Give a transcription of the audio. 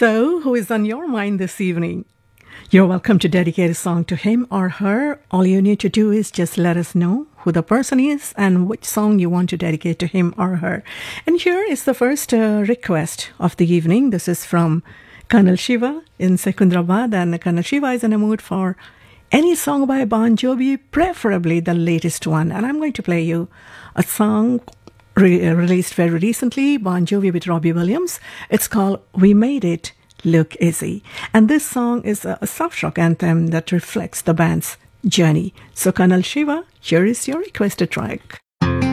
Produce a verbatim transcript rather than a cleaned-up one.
So, who is on your mind this evening? You're welcome to dedicate a song to him or her. All you need to do is just let us know who the person is and which song you want to dedicate to him or her. And here is the first uh, request of the evening. This is from Colonel Shiva in Secunderabad, and Colonel Shiva is in a mood for any song by Bon Jovi, preferably the latest one. And I'm going to play you a song re- released very recently, Bon Jovi with Robbie Williams. It's called We Made It Look Easy. And this song is a, a soft rock anthem that reflects the band's journey. So Colonel Shiva, here is your requested track.